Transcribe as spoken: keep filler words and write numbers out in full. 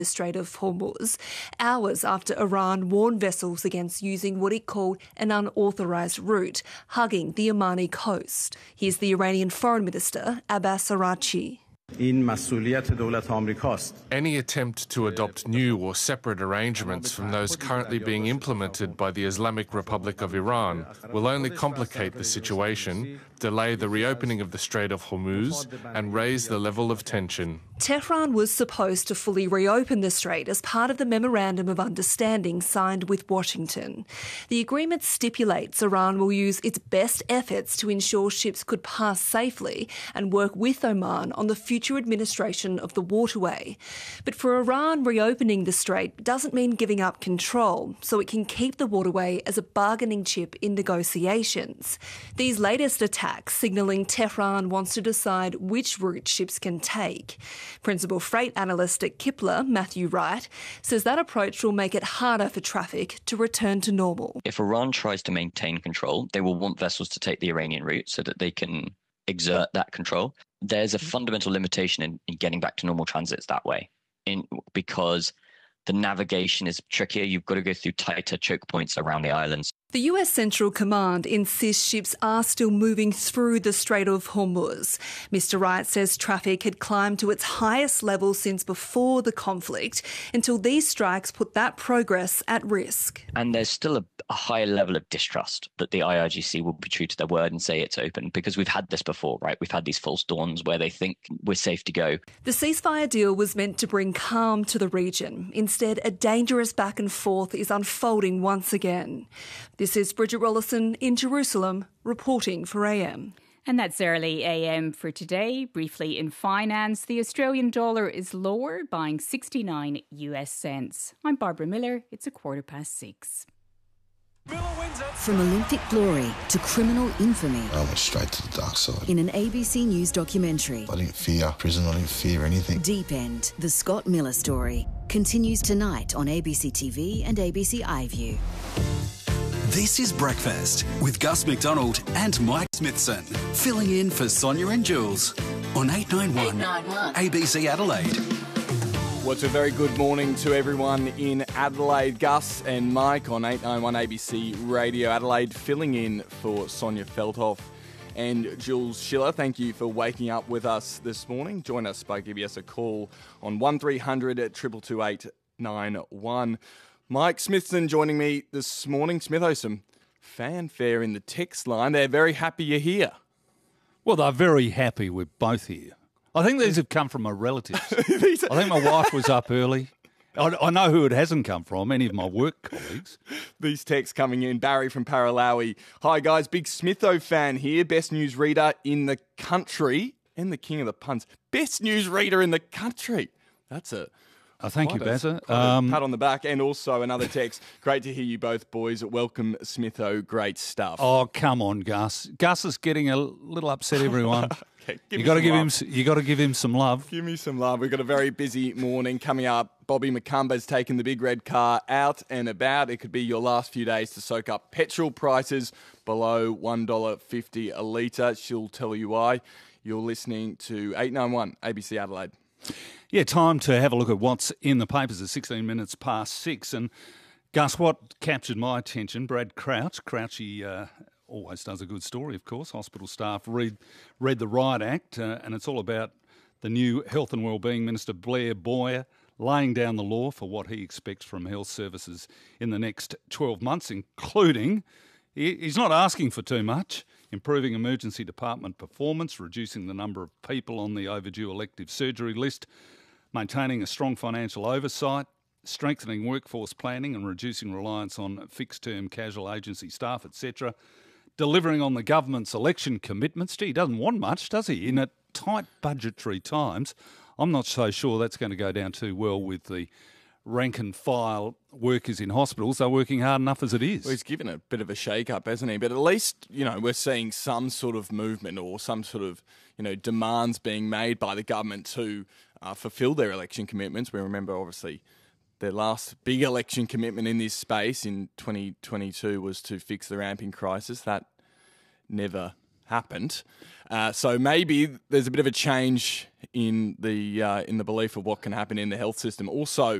the Strait of Hormuz, hours after Iran warned vessels against using what it called an unauthorised route, hugging the Omani coast. Here's the Iranian Foreign Minister, Abbas Araghchi. Any attempt to adopt new or separate arrangements from those currently being implemented by the Islamic Republic of Iran will only complicate the situation, delay the reopening of the Strait of Hormuz, and raise the level of tension. Tehran was supposed to fully reopen the strait as part of the Memorandum of Understanding signed with Washington. The agreement stipulates Iran will use its best efforts to ensure ships could pass safely and work with Oman on the future administration of the waterway. But for Iran, reopening the strait doesn't mean giving up control, so it can keep the waterway as a bargaining chip in negotiations. These latest attacks signalling Tehran wants to decide which route ships can take. Principal freight analyst at Kipler, Matthew Wright, says that approach will make it harder for traffic to return to normal. If Iran tries to maintain control, they will want vessels to take the Iranian route so that they can exert that control. There's a fundamental limitation in, in getting back to normal transits that way, in because the navigation is trickier. You've got to go through tighter choke points around the islands. The U S Central Command insists ships are still moving through the Strait of Hormuz. Mister Wright says traffic had climbed to its highest level since before the conflict, until these strikes put that progress at risk. And there's still a, a high level of distrust that the I R G C will be true to their word and say it's open, because we've had this before, right? We've had these false dawns where they think we're safe to go. The ceasefire deal was meant to bring calm to the region. Instead, a dangerous back and forth is unfolding once again. This is Bridget Rollison in Jerusalem, reporting for A M. And that's early A M for today. Briefly in finance, the Australian dollar is lower, buying sixty-nine U S cents. I'm Barbara Miller. It's a quarter past six. From Olympic glory to criminal infamy. I went straight to the dark side. In an A B C News documentary. I didn't fear prison, I didn't fear anything. Deep End, the Scott Miller story, continues tonight on A B C T V and A B C iView. This is Breakfast with Gus McDonald and Mike Smithson, filling in for Sonia and Jules on eight nine one A B C Adelaide. What's a very good morning to everyone in Adelaide. Gus and Mike on eight nine one A B C Radio Adelaide, filling in for Sonia Feldhoff and Jules Schiller. Thank you for waking up with us this morning. Join us by giving us a call on one three hundred two two eight nine one. Mike Smithson joining me this morning. Smitho, some fanfare in the text line. They're very happy you're here. Well, they're very happy we're both here. I think these have come from my relatives. I think my wife was up early. I, I know who it hasn't come from, any of my work colleagues. These texts coming in. Barry from Paralawi. Hi, guys. Big Smitho fan here. Best news reader in the country. And the king of the puns. Best news reader in the country. That's a... Oh, thank quite you, Bazza. A, um, pat on the back. And also another text. Great to hear you both, boys. Welcome, Smitho. Great stuff. Oh, come on, Gus. Gus is getting a little upset, everyone. Okay, give you got to give love. him. You got to give him some love. Give me some love. We've got a very busy morning coming up. Bobby McCumber's taken the big red car out and about. It could be your last few days to soak up petrol prices below one dollar fifty a litre. She'll tell you why. You're listening to eight nine one A B C Adelaide. Yeah, time to have a look at what's in the papers at sixteen minutes past six. And Gus, what captured my attention, Brad Crouch. Crouchy uh, always does a good story, of course. Hospital staff read, read the Riot Act, uh, and it's all about the new Health and Wellbeing Minister, Blair Boyer, laying down the law for what he expects from health services in the next twelve months, including, he, he's not asking for too much, improving emergency department performance, reducing the number of people on the overdue elective surgery list, maintaining a strong financial oversight, strengthening workforce planning and reducing reliance on fixed-term casual agency staff, et cetera, delivering on the government's election commitments. Gee, he doesn't want much, does he? In a tight budgetary times, I'm not so sure that's going to go down too well with the rank-and-file workers in hospitals. They're working hard enough as it is. Well, he's given a bit of a shake-up, hasn't he? But at least, you know, we're seeing some sort of movement or some sort of, you know, demands being made by the government to uh, fulfil their election commitments. We remember, obviously, their last big election commitment in this space in twenty twenty-two was to fix the ramping crisis. That never happened. Uh, so maybe there's a bit of a change in the uh, in the belief of what can happen in the health system. Also,